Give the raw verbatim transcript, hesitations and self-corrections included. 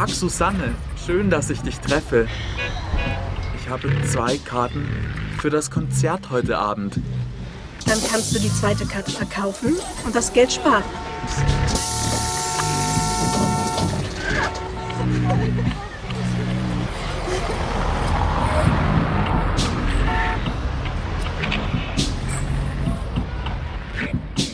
Tag, Susanne. Schön, dass ich dich treffe. Ich habe zwei Karten für das Konzert heute Abend. Dann kannst du die zweite Karte verkaufen und das Geld sparen.